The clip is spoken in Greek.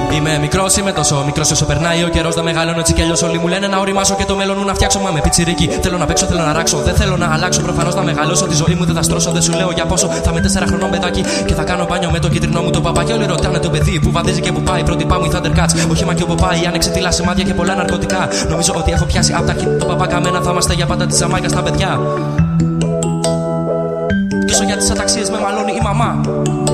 Είμαι μικρός, είμαι τόσο μικρός όσο περνάει ο καιρός. Να μεγαλώνω έτσι κι αλλιώς όλοι μου λένε να οριμάσω και το μέλλον μου να φτιάξω. Μα με πιτσιρίκι. Θέλω να παίξω, θέλω να ράξω. Δεν θέλω να αλλάξω. Προφανώς να μεγαλώσω. Τη ζωή μου δεν θα στρώσω. Δεν σου λέω για πόσο. Θα είμαι 4 χρονών παιδάκι και θα κάνω μπάνιο με το κίτρινο μου το παπάκι. Όλοι ρωτάνε το παιδί που βαδίζει και που πάει. Πρότυπά μου η Thundercats. Όχημα και όπου πάει. Άνοιξε τυλά σημάδια και πολλά ναρκωτικά. Νομίζω ότι έχω πιάσει απ' τα αρχή το παπά καμένα. Θα είμαστε για πάντα τη Ζαμάικα στα παιδιά. Και όσο για τις αταξίες με μαλώνει η μαμά.